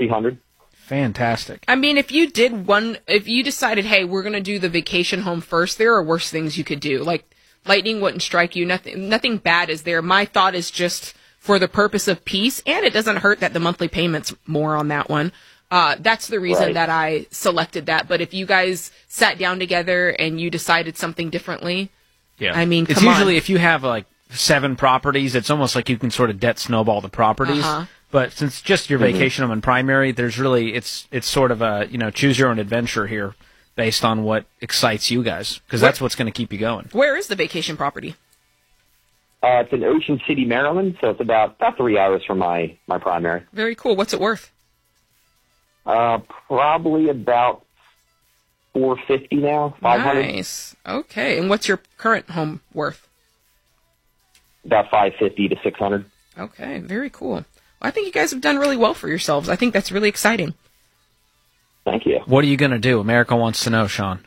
300. Fantastic. I mean, if you decided, hey, we're going to do the vacation home first, there are worse things you could do. Like, lightning wouldn't strike you. Nothing bad is there. My thought is just for the purpose of peace, and it doesn't hurt that the monthly payment's more on that one. That's the reason that I selected that. But if you guys sat down together and you decided something differently, I mean, it's usually if you have like 7 properties, it's almost like you can sort of debt snowball the properties. But since just your vacation home and primary, there's really it's sort of a choose your own adventure here, based on what excites you guys, because that's what's going to keep you going. Where is the vacation property? It's in Ocean City, Maryland, so it's about 3 hours from my primary. Very cool. What's it worth? Probably about $450 now, $500. Nice. Okay. And what's your current home worth? About $550 to $600. Okay. Very cool. I think you guys have done really well for yourselves. I think that's really exciting. Thank you. What are you going to do? America wants to know, Sean.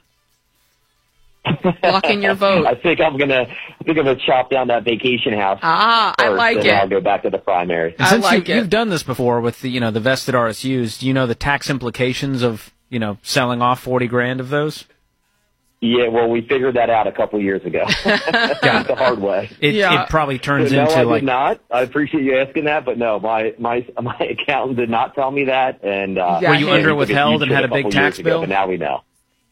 Lock in your vote. I think I'm gonna chop down that vacation house. I like it. I'll go back to the primary. And since you've done this before with the the vested RSUs, do you know the tax implications of selling off $40,000 of those? Yeah, well, we figured that out a couple years ago. The hard way. It probably turns no, into I like. did not. I appreciate you asking that, but no, my accountant did not tell me that. And were you under withheld and had a big tax bill? But now we know.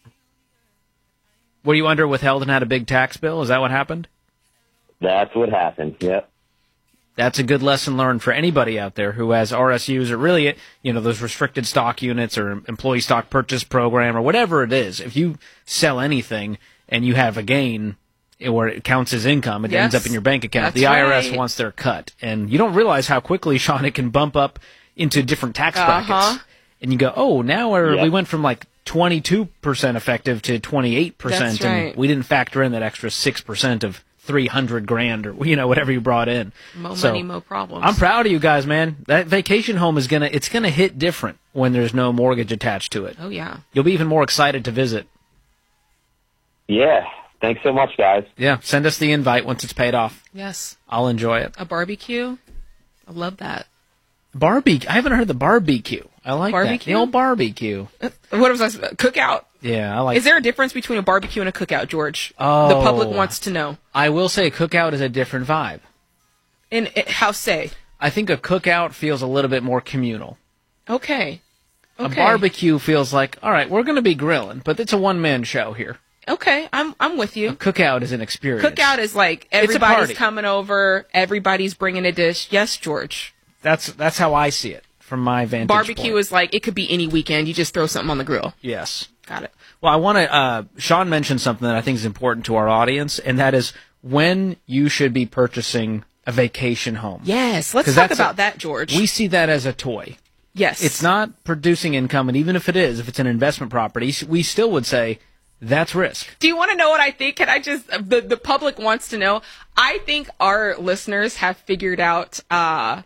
Were you under withheld and had a big tax bill? Is that what happened? That's what happened. Yep. That's a good lesson learned for anybody out there who has RSUs or really, those restricted stock units or employee stock purchase program or whatever it is. If you sell anything and you have a gain or it counts as income, it ends up in your bank account. The IRS wants their cut. And you don't realize how quickly, Sean, it can bump up into different tax brackets. And you go, oh, now we went from like 22% effective to 28%. And we didn't factor in that extra 6% of $300,000 or whatever you brought in. Mo money, mo problems. I'm proud of you guys, man. That vacation home is gonna hit different when there's no mortgage attached to it. Oh yeah. You'll be even more excited to visit. Yeah. Thanks so much, guys. Yeah. Send us the invite once it's paid off. Yes. I'll enjoy it. A barbecue. I love that. Barbecue. I haven't heard the barbecue. I like barbecue? That. The old barbecue. What was I saying? Cookout. Yeah, I like. Is there a difference between a barbecue and a cookout, George? Oh, the public wants to know. I will say, cookout is a different vibe. And how say? I think a cookout feels a little bit more communal. Okay. A barbecue feels like, all right, we're going to be grilling, but it's a one-man show here. Okay, I'm with you. A cookout is an experience. Cookout is like everybody's coming over, everybody's bringing a dish. Yes, George. That's how I see it from my vantage Barbecue point. is like, it could be any weekend. You just throw something on the grill. Yes. Got it. Well, I want to, Sean mentioned something that I think is important to our audience, and that is when you should be purchasing a vacation home. Yes, let's talk about that, George. We see that as a toy. Yes. It's not producing income, and even if it is, if it's an investment property, we still would say that's risk. Do you want to know what I think? Can I just, the public wants to know. I think our listeners have figured out a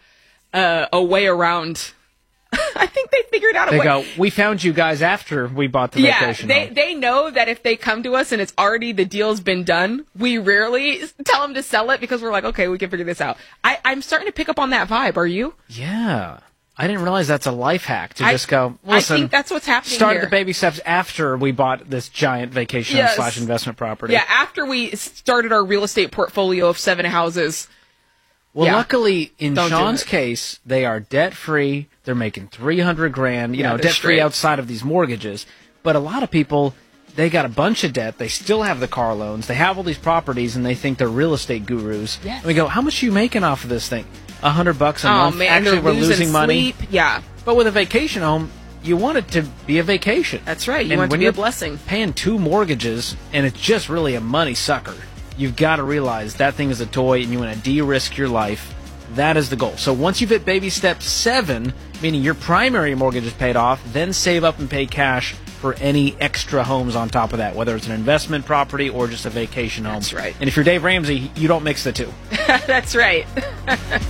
way around. I think they figured out a way. They go, we found you guys after we bought the vacation home. They know that if they come to us and it's already, the deal's been done, we rarely tell them to sell it because we're like, okay, we can figure this out. I'm starting to pick up on that vibe. Are you? Yeah. I didn't realize that's a life hack to just go, listen. I think that's what's happening started here. the baby steps after we bought this giant vacation / investment property. Yeah, after we started our real estate portfolio of 7 houses. Well, luckily, in Sean's case, they are debt-free. They're making $300,000, debt-free outside of these mortgages. But a lot of people, they got a bunch of debt. They still have the car loans. They have all these properties, and they think they're real estate gurus. Yes. And we go, how much are you making off of this thing? $100 a month. Oh, man, actually, we're losing money. Yeah. But with a vacation home, you want it to be a vacation. That's right. You want it to be a blessing. Paying 2 mortgages, and it's just really a money sucker. You've got to realize that thing is a toy, and you want to de-risk your life. That is the goal. So once you've hit baby step 7, meaning your primary mortgage is paid off, then save up and pay cash for any extra homes on top of that, whether it's an investment property or just a vacation home. That's right. And if you're Dave Ramsey, you don't mix the two. That's right.